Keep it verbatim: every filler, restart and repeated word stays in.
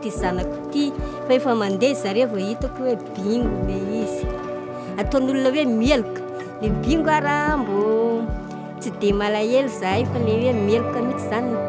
ty zanako ty, fa efa mandeha zareo vao hitako hoe bingo le izy. Ataon'olona hoe mieloka, le bingo araha mbô tsy de malahelo zahay fa le hoe mieloka mihitsy zany